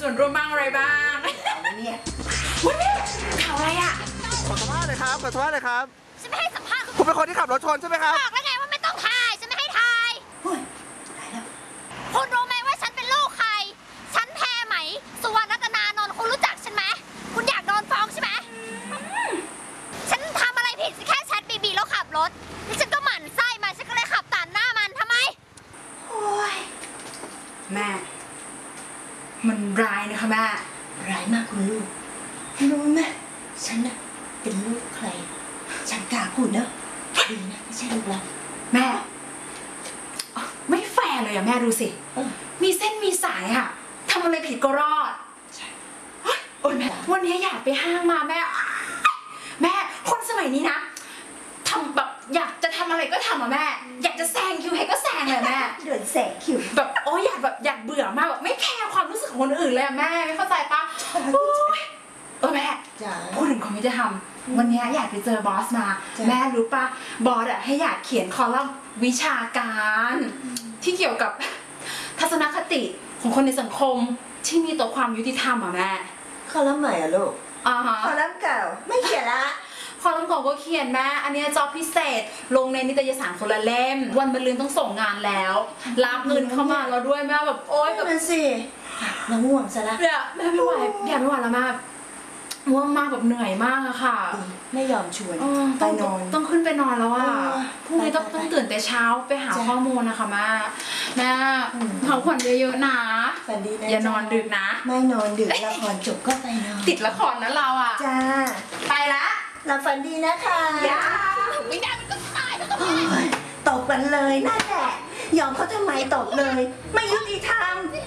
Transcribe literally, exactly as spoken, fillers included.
ส่วนร่วมบ้างอะไรบ้างเนี่ยวันนี้ข่าวอะไรอ่ะขอสัมภาษณ์เลยครับขอสัมภาษณ์เลยครับฉันไม่ให้สัมภาษณ์คุณเป็นคนที่ขับรถชนใช่ไหมครับบอกแล้วไงว่าไม่ต้องถ่ายฉันไม่ให้ถ่ายเฮ้ยตายแล้วคุณรู้ไหมว่าฉันเป็นลูกใครฉันแพรไหมสุวรรณรัตนานนท์คุณรู้จักฉันไหมคุณอยากโดนฟ้องใช่ไหมฉันทำอะไรผิดแค่แชทบีบีแล้วขับรถนี่ฉันก็หมั่นไส้มาฉันก็เลยขับตัดหน้ามันทำไมโอ้ยแม่มันร้ายนะคะแม่ร้ายมากคุณลูกรู้ไหมฉันน่ะเป็นลูกใครฉันกล้าพูดนะดีนะไม่ใช่ลูกเราแม่ไม่แฟร์เลยอะแม่ดูสิมีเส้นมีสายอะทำอะไรผิดก็รอดโอ้ยแม่วันนี้อยากไปห้างมาแม่แม่คนสมัยนี้นะทำแบบอยากจะทำอะไรก็ทำอะแม่อยากจะแซงคิวให้ก็แซงเลยแม่เดินแซงคิวแบบโอ้ยอยากแบบอยากเบื่อมากแบบไม่แคร์ความรู้สึกของคนอื่นเลยอะแม่ไม่เข้าใจปะโอ้ยเออแม่พูดถึงความยุติธรรมวันนี้อยากไปเจอบอสมาแม่รู้ปะบอสอะให้อยากเขียนคอลัมน์วิชาการที่เกี่ยวกับทัศนคติของคนในสังคมที่มีต่อความยุติธรรมอะแม่คอลัมน์ใหม่อะลูกอ่าฮะคอลัมน์เก่าไม่เขียนละคอลัมน์เก่าก็เขียนแม่อันนี้จอบพิเศษลงในนิตยสารคนละเล่มวันมะรืนต้องส่งงานแล้วรับเงินเข้ามาแล้วด้วยแม่แบบโอ๊ยแบบนั่นสิน้ำง่วงซะละเนี่ยแม่ไม่ไหวแย่ไม่ไหวแล้วแม่ง่วงมากแบบเหนื่อยมากอะค่ะไม่ยอมชวนไปนอนต้องขึ้นไปนอนแล้วอะพรุ่งนี้ต้องต้องตื่นแต่เช้าไปหาข้อมูลนะคะแม่แม่พักผ่อนเยอะๆนะฝันดีนะอย่านอนดึกนะไม่นอนดึกละครจบก็ไปนอนติดละครนะเราอะจ้าไปละหลับฝันดีนะคะย่าไม่ได้มันก็ตายแล้วก็ตบกันเลยนั่นแหละยอมเขาทำไมตบเลยไม่ยุติธรรม